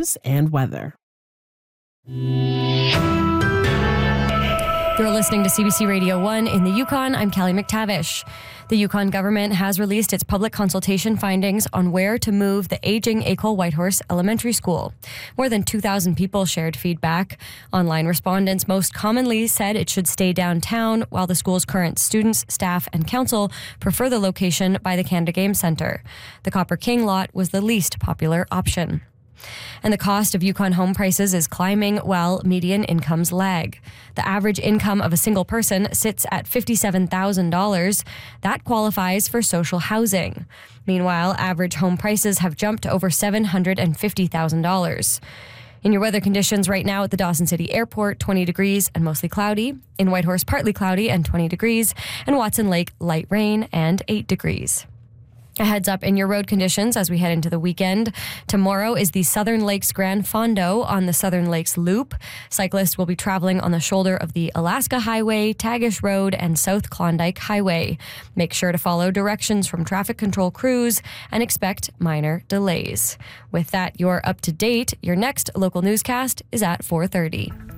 news and weather. You're listening to CBC Radio 1 in the Yukon. I'm Callie McTavish. The Yukon government has released its public consultation findings on where to move the aging École Whitehorse Elementary School. More than 2,000 people shared feedback. Online respondents most commonly said it should stay downtown, while the school's current students, staff, and council prefer the location by the Canada Game Centre. The Copper King lot was the least popular option. And the cost of Yukon home prices is climbing while median incomes lag. The average income of a single person sits at $57,000. That qualifies for social housing. Meanwhile, average home prices have jumped to over $750,000. In your weather conditions right now at the Dawson City Airport, 20 degrees and mostly cloudy. In Whitehorse, partly cloudy and 20 degrees. And Watson Lake, light rain and 8 degrees. A heads up in your road conditions as we head into the weekend. Tomorrow is the Southern Lakes Grand Fondo on the Southern Lakes Loop. Cyclists will be traveling on the shoulder of the Alaska Highway, Tagish Road, and South Klondike Highway. Make sure to follow directions from traffic control crews and expect minor delays. With that, you're up to date. Your next local newscast is at 4:30.